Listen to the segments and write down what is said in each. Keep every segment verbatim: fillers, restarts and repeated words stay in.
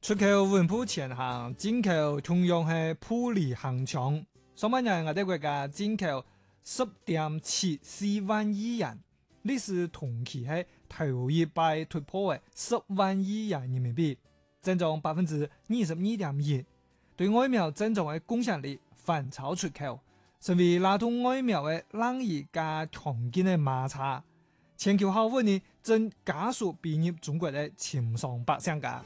出口穩步前行，進口同樣係步履行強。上半年我哋國家進口十點七四萬億元，歷史同期係頭一擺突破嘅十萬億元人民幣，增長百分之二十二點一，對外貿增長嘅貢獻力反超出口，成為拉動外貿嘅冷熱加強勁嘅馬叉。全球效應呢正加速逼入中國嘅親上百上架。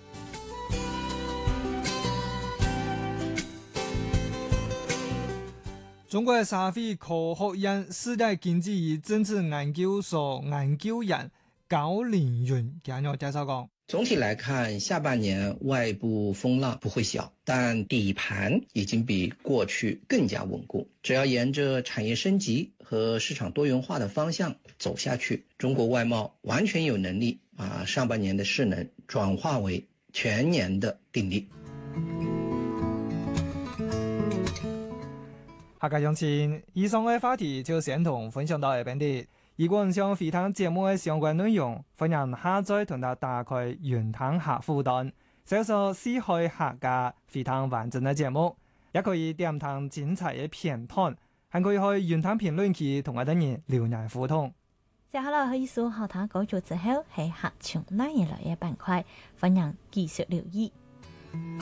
中國社會科學院世代經濟與政治研究所研究員高凌雲今日介紹講， 總體來看，下半年外部風浪不會小，但底盤已經比過去更加穩固。只要沿着產業升級和市場多元化的方向走下去，中國外貿完全有能力把上半年的勢能轉化為全年的定力。 下個星期以上嘅話題就先同分享到呢邊啲。如果你想回聽節目嘅相關內容，歡迎下載同埋打開雲聽客戶端，搜索四海客家回聽完整嘅節目，也可以點聽精彩嘅片段，還可以去雲聽評論區同我哋人留言互動。 接下來可以數後台稿做之後係客場內容類嘅板塊，歡迎繼續留意。